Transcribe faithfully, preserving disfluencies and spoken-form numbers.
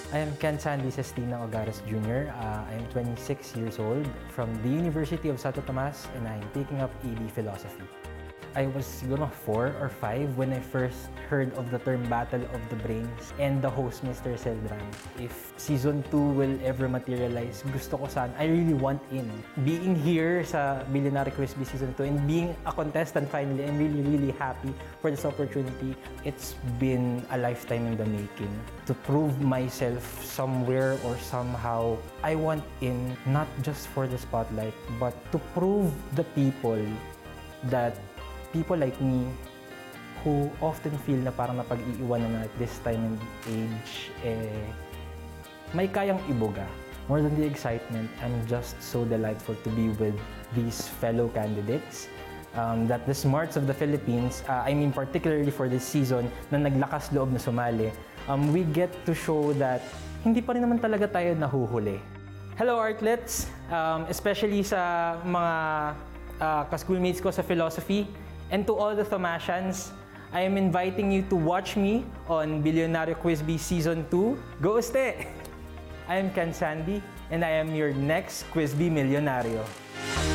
I am Ken Sandy Sestina Ogares Junior Uh, I am twenty-six years old from the University of Santo Tomas and I am taking up A B Philosophy. I was siguro four or five when I first heard of the term Battle of the Brains and the host, Mister Celdran. If season two will ever materialize, gusto ko sana, I really want in. Being here sa Billionaire Quiz Bee season two and being a contestant finally, I'm really, really happy for this opportunity. It's been a lifetime in the making. To prove myself somewhere or somehow, I want in not just for the spotlight, but to prove the people that people like me who often feel na parang napag-iiwanan na at this time and age, eh, may kayang ibuga. More than the excitement, I'm just so delightful to be with these fellow candidates. Um, that the smarts of the Philippines, uh, I mean particularly for this season, na naglakas loob na sumali, um, we get to show that hindi pa rin naman talaga tayo nahuhuli. Hello Artlets, um, especially sa mga uh, ka-schoolmates ko sa philosophy, and to all the Thomasians, I am inviting you to watch me on Billionaire Quiz Bee Season two. Go Uste! I am Ken Sandy, and I am your next Quiz Bee Millionario.